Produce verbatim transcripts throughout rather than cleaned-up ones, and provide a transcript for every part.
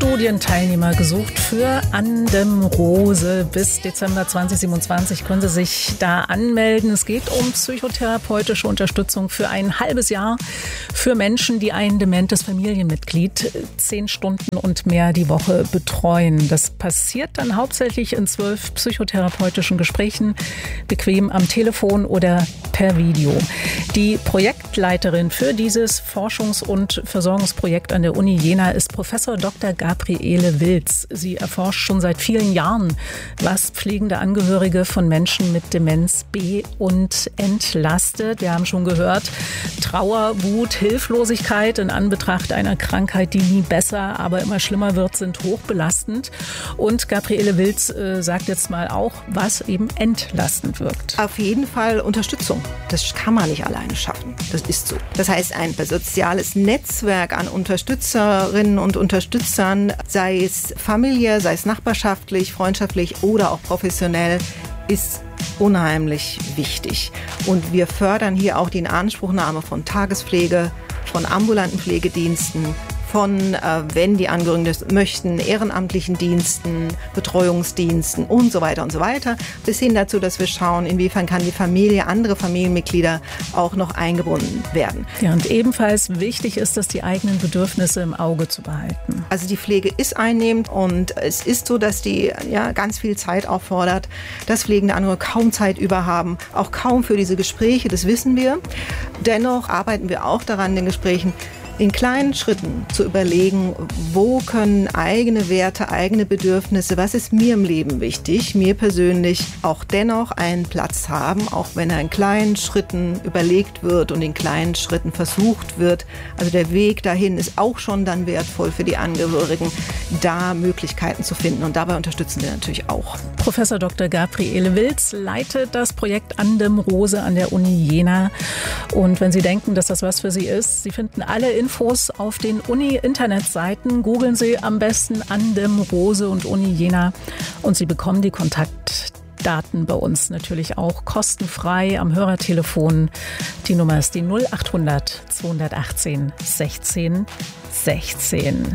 Studienteilnehmer gesucht für Andem Rose. Bis Dezember zwanzig siebenundzwanzig können Sie sich da anmelden. Es geht um psychotherapeutische Unterstützung für ein halbes Jahr für Menschen, die ein dementes Familienmitglied zehn Stunden und mehr die Woche betreuen. Das passiert dann hauptsächlich in zwölf psychotherapeutischen Gesprächen, bequem am Telefon oder per Video. Die Projektleiterin für dieses Forschungs- und Versorgungsprojekt an der Uni Jena ist Professor Doktor Gabriele Wilz. Sie erforscht schon seit vielen Jahren, was pflegende Angehörige von Menschen mit Demenz be- und entlastet. Wir haben schon gehört, Trauer, Wut, Hilflosigkeit in Anbetracht einer Krankheit, die nie besser, aber immer schlimmer wird, sind hochbelastend. Und Gabriele Wilz äh, sagt jetzt mal auch, was eben entlastend wirkt. Auf jeden Fall Unterstützung. Das kann man nicht alleine schaffen. Das ist so. Das heißt, ein soziales Netzwerk an Unterstützerinnen und Unterstützern, sei es familiär, sei es nachbarschaftlich, freundschaftlich oder auch professionell, ist unheimlich wichtig. Und wir fördern hier auch die Inanspruchnahme von Tagespflege, von ambulanten Pflegediensten, von, äh, wenn die Angehörigen das möchten, ehrenamtlichen Diensten, Betreuungsdiensten und so weiter und so weiter, bis hin dazu, dass wir schauen, inwiefern kann die Familie, andere Familienmitglieder auch noch eingebunden werden. Ja, und ebenfalls wichtig ist es, die eigenen Bedürfnisse im Auge zu behalten. Also die Pflege ist einnehmend und es ist so, dass die ja ganz viel Zeit auffordert, dass pflegende Angehörige kaum Zeit über haben, auch kaum für diese Gespräche, das wissen wir. Dennoch arbeiten wir auch daran, in den Gesprächen in kleinen Schritten zu überlegen, wo können eigene Werte, eigene Bedürfnisse, was ist mir im Leben wichtig, mir persönlich auch dennoch einen Platz haben, auch wenn er in kleinen Schritten überlegt wird und in kleinen Schritten versucht wird. Also der Weg dahin ist auch schon dann wertvoll für die Angehörigen, da Möglichkeiten zu finden. Und dabei unterstützen wir natürlich auch. Professor Doktor Gabriele Wilz leitet das Projekt Andem Rose an der Uni Jena. Und wenn Sie denken, dass das was für Sie ist, Sie finden alle Infos auf den Uni-Internetseiten. Googeln Sie am besten Andem Rose und Uni Jena und Sie bekommen die Kontaktdaten bei uns natürlich auch kostenfrei am Hörertelefon. Die Nummer ist die null achthundert zweihundertachtzehn sechzehn sechzehn.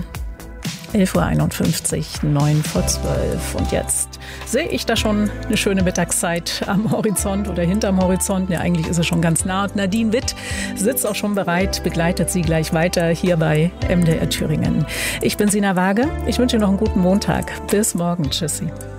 elf Uhr einundfünfzig, neun vor zwölf. Und jetzt sehe ich da schon eine schöne Mittagszeit am Horizont oder hinterm Horizont. Ja, eigentlich ist es schon ganz nah. Und Nadine Witt sitzt auch schon bereit, begleitet Sie gleich weiter hier bei M D R Thüringen. Ich bin Sina Waage. Ich wünsche Ihnen noch einen guten Montag. Bis morgen. Tschüssi.